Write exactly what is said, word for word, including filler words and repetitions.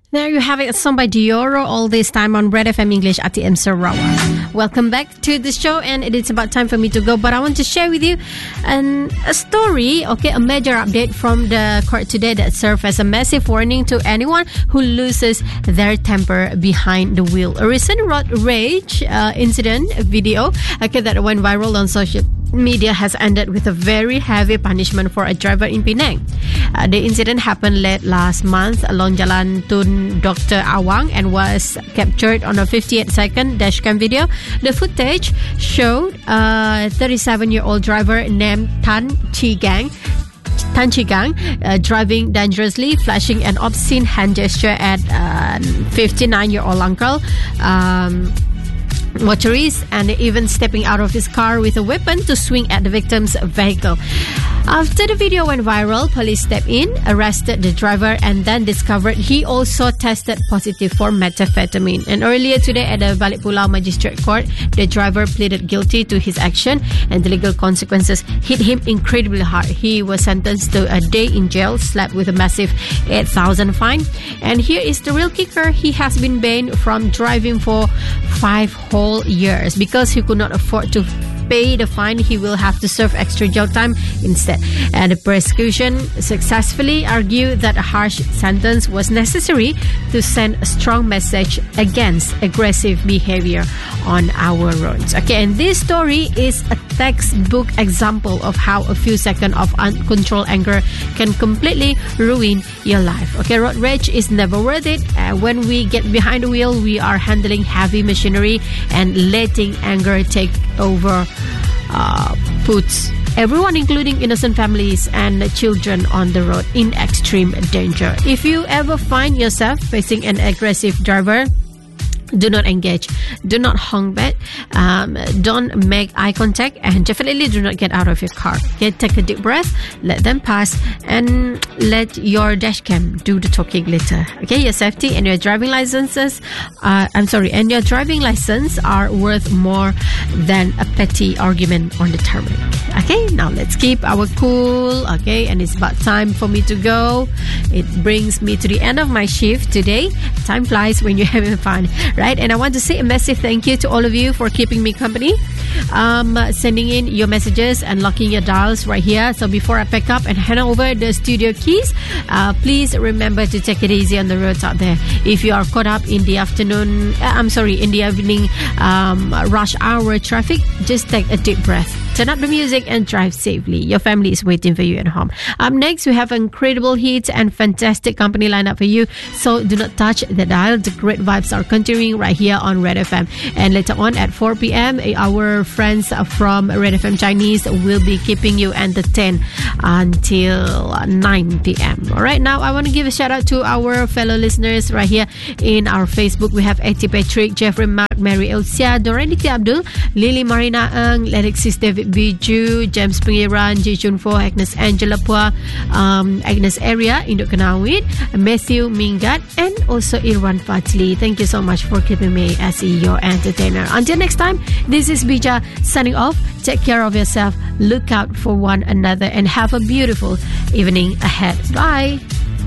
There you have it, a song by Dioro, all this time on Red F M English at the M Sarawak. Welcome back to the show, and it is about time for me to go, but I want to share with you an, a story, okay, a major update from the court today that serves as a massive warning to anyone who loses their temper behind the wheel. A recent road rage uh, incident video, okay, that went viral on social media has ended with a very heavy punishment for a driver in Penang. Uh, the incident happened late last month along Jalan Tun Doctor Awang and was captured on a fifty-eight second dashcam video. The footage showed a thirty-seven-year-old driver named Tan Chi Gang Tan Chi Gang uh, driving dangerously, flashing an obscene hand gesture at a fifty-nine-year-old uncle. Um, motorist, and even stepping out of his car with a weapon to swing at the victim's vehicle. After the video went viral, police stepped in, arrested the driver, and then discovered he also tested positive for methamphetamine. And earlier today at the Balik Pulau Magistrate Court, the driver pleaded guilty to his action, and the legal consequences hit him incredibly hard. He was sentenced to a day in jail, slapped with a massive eight thousand fine. And here is the real kicker: he has been banned from driving for five whole years because he could not afford to pay the fine. He will have to serve extra jail time instead. And the prosecution successfully argued that a harsh sentence was necessary to send a strong message against aggressive behavior on our roads. Okay, and this story is a textbook example of how a few seconds of uncontrolled anger can completely ruin your life. Okay, road rage is never worth it. Uh, when we get behind the wheel, we are handling heavy machinery, and letting anger take over uh, puts everyone, including innocent families and children on the road, in extreme danger. If you ever find yourself facing an aggressive driver, do not engage, do not honk back, um, don't make eye contact, and definitely do not get out of your car. Okay, take a deep breath, let them pass, and let your dash cam do the talking later. Okay, your safety and your driving licenses, uh, I'm sorry, and your driving license are worth more than a petty argument on the tarmac. Okay, now let's keep our cool. Okay, and it's about time for me to go. It brings me to the end of my shift today. Time flies when you're having fun, right? And I want to say a massive thank you to all of you for keeping me company, um, sending in your messages and locking your dials right here. So before I pack up and hand over the studio keys, uh, please remember to take it easy on the roads out there. If you are caught up in the afternoon, uh, I'm sorry, in the evening um, rush hour traffic, just take a deep breath. Turn up the music and drive safely. Your family is waiting for you at home. Up next, we have incredible hits and fantastic company lineup for you. So do not touch the dial. The great vibes are continuing right here on Red F M. And later on at four p.m, our friends from Red F M Chinese will be keeping you entertained until nine p.m. All right, now I want to give a shout out to our fellow listeners right here in our Facebook. We have Eti Patrick, Jeffrey Mark, Mary Elsia, Dorenity Abdul, Lily Marina Ng, Alexis David Biju, James Pengiran, Ji Junfo, Agnes Angela Pua, um, Agnes Area, Induk Kenawit, Matthew Mingat, and also Irwan Fatli. Thank you so much for keeping me as your entertainer. Until next time, this is Bija signing off. Take care of yourself, look out for one another, and have a beautiful evening ahead. Bye.